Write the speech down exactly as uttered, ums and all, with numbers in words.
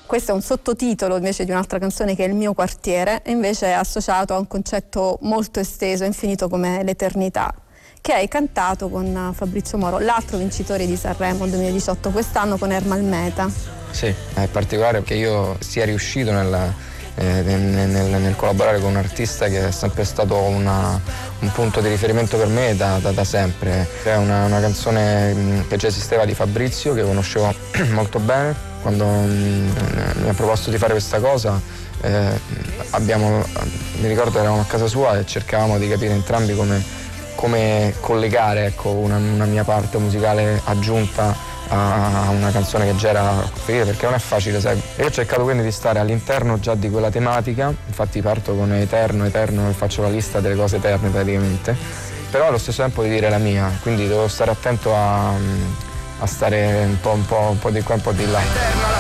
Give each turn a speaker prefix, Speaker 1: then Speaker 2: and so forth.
Speaker 1: Questo è un sottotitolo invece di un'altra canzone che è Il mio quartiere, e invece è associato a un concetto molto esteso, infinito come l'eternità, che hai cantato con Fabrizio Moro, l'altro vincitore di Sanremo duemiladiciotto, quest'anno con Ermal Meta.
Speaker 2: Sì, è particolare che io sia riuscito nella, eh, nel, nel, nel collaborare con un artista che è sempre stato una, un punto di riferimento per me da, da, da sempre. È una, una canzone che già esisteva di Fabrizio, che conoscevo molto bene. Quando mh, mi ha proposto di fare questa cosa, eh, abbiamo, mi ricordo eravamo a casa sua e cercavamo di capire entrambi come, come collegare, ecco, una, una mia parte musicale aggiunta a una canzone che già era preferita, perché non è facile, sai. E io ho cercato quindi di stare all'interno già di quella tematica, infatti parto con Eterno, Eterno e faccio la lista delle cose eterne praticamente, però allo stesso tempo di dire la mia, quindi devo stare attento a... a stare un po', un po', un po' di qua, un po' di là.